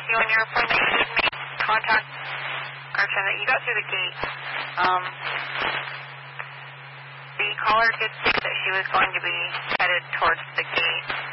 you on your appointment. You did make contact, or that you got through the gate. The caller did say that she was going to be headed towards the gate.